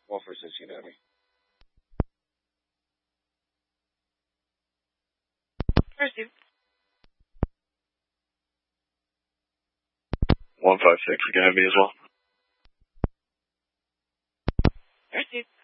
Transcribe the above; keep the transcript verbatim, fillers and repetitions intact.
one four six, you got me. Receive. one five six, you can have me as well. Receive.